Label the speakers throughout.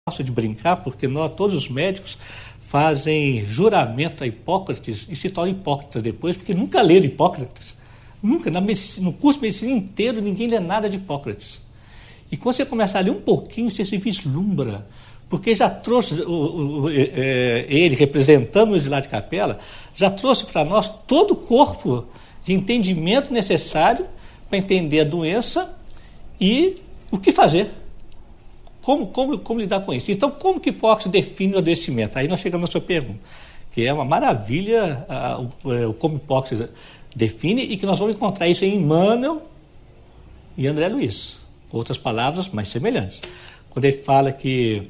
Speaker 1: gosto de brincar porque todos os médicos fazem juramento a Hipócrates e se tornam hipócritas depois, porque nunca leram Hipócrates. Nunca, no curso de medicina inteiro, ninguém lê nada de Hipócrates. E quando você começa a ler um pouquinho, você se vislumbra, porque já trouxe, ele, representando o Exilado de Capela, já trouxe para nós todo o corpo de entendimento necessário para entender a doença e o que fazer. Como lidar com isso? Então, como que Hipócrates define o adoecimento? Aí nós chegamos à sua pergunta, que é uma maravilha como Hipócrates define, e que nós vamos encontrar isso em Emmanuel e André Luiz, com outras palavras mais semelhantes. Quando ele fala que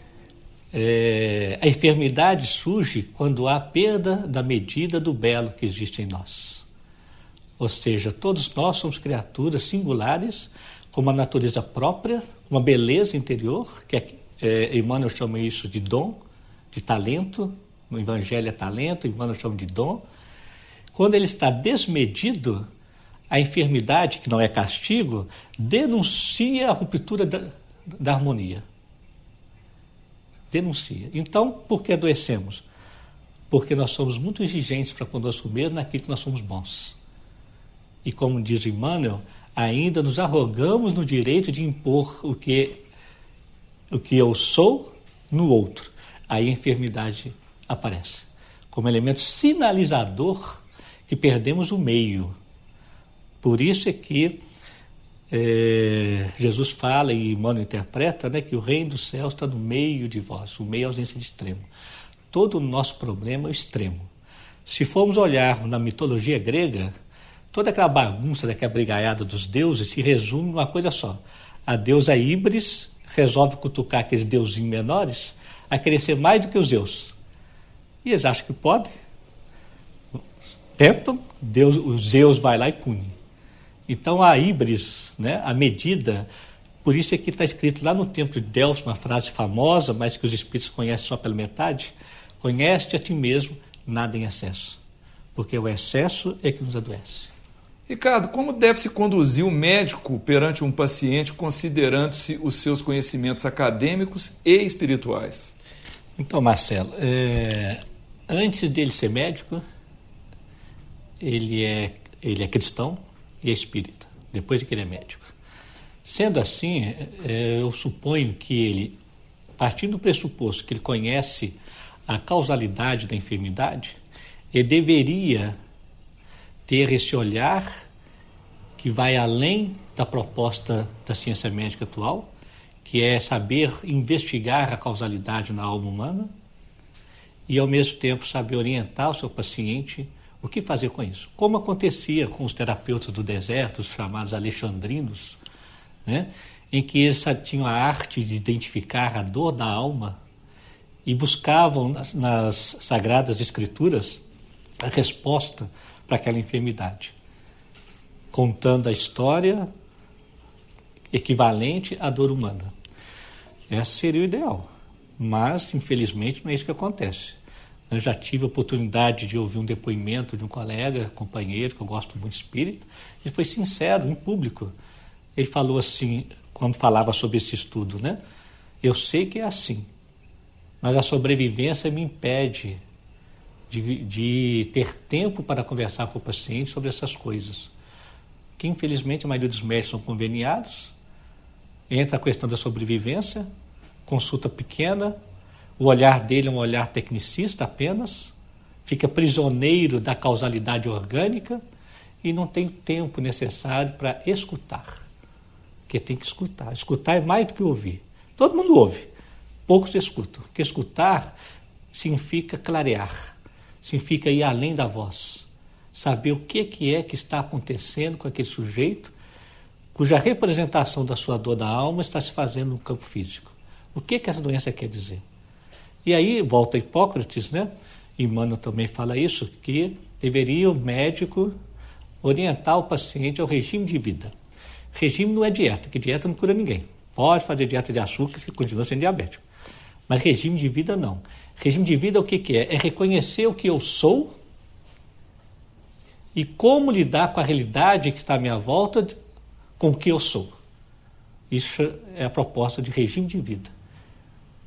Speaker 1: a enfermidade surge quando há perda da medida do belo que existe em nós. Ou seja, todos nós somos criaturas singulares, com uma natureza própria, uma beleza interior, que Emmanuel chama isso de dom, de talento. No Evangelho é talento, Emmanuel chama de dom. Quando ele está desmedido, a enfermidade, que não é castigo, denuncia a ruptura da harmonia. Denuncia. Então, por que adoecemos? Porque nós somos muito exigentes para conosco mesmo naquilo que nós somos bons. E como diz Emmanuel, ainda nos arrogamos no direito de impor o que eu sou no outro. Aí a enfermidade aparece como elemento sinalizador que perdemos o meio. Por isso é que Jesus fala e Emmanuel interpreta, né, que o reino dos céus está no meio de vós, o meio é a ausência de extremo. Todo o nosso problema é o extremo. Se formos olhar na mitologia grega, toda aquela bagunça daquela brigaiada dos deuses se resume numa coisa só. A deusa Íbris resolve cutucar aqueles deusinhos menores a querer ser mais do que os Zeus. E eles acham que podem. Tentam, o Zeus vai lá e pune. Então a Íbris, né, a medida, por isso é que está escrito lá no templo de Delfos, uma frase famosa, mas que os espíritos conhecem só pela metade: conhece-te a ti mesmo, nada em excesso. Porque o excesso é que nos adoece.
Speaker 2: Ricardo, como deve se conduzir o médico perante um paciente considerando-se os seus conhecimentos acadêmicos e espirituais?
Speaker 1: Então, Marcelo, antes dele ser médico, ele é cristão e é espírita, depois de que ele é médico. Sendo assim, eu suponho que ele, partindo do pressuposto que ele conhece a causalidade da enfermidade, ele deveria ter esse olhar que vai além da proposta da ciência médica atual, que é saber investigar a causalidade na alma humana e, ao mesmo tempo, saber orientar o seu paciente o que fazer com isso. Como acontecia com os terapeutas do deserto, os chamados alexandrinos, né, em que eles tinham a arte de identificar a dor da alma e buscavam nas sagradas escrituras a resposta para aquela enfermidade, contando a história equivalente à dor humana. Esse seria o ideal, mas infelizmente não é isso que acontece. Eu já tive a oportunidade de ouvir um depoimento de um colega, companheiro, que eu gosto muito, espírita, e foi sincero, em público. Ele falou assim, quando falava sobre esse estudo, né? Eu sei que é assim, mas a sobrevivência me impede de ter tempo para conversar com o paciente sobre essas coisas. Que infelizmente a maioria dos médicos são conveniados, entra a questão da sobrevivência, consulta pequena, o olhar dele é um olhar tecnicista apenas, fica prisioneiro da causalidade orgânica e não tem o tempo necessário para escutar. Porque tem que escutar. Escutar é mais do que ouvir. Todo mundo ouve, poucos escutam. Porque escutar significa clarear, significa ir além da voz, saber o que é que está acontecendo com aquele sujeito cuja representação da sua dor da alma está se fazendo no campo físico. O que essa doença quer dizer? E aí volta a Hipócrates, né? Emmanuel também fala isso, que deveria o médico orientar o paciente ao regime de vida. Regime não é dieta, que dieta não cura ninguém. Pode fazer dieta de açúcar, que continua sendo diabético. Mas regime de vida não. Regime de vida o que é? É reconhecer o que eu sou e como lidar com a realidade que está à minha volta com o que eu sou. Isso é a proposta de regime de vida.